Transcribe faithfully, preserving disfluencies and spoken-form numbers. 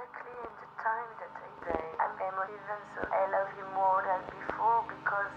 exactly in the time that I die. I'm emotive and so I love you more than before because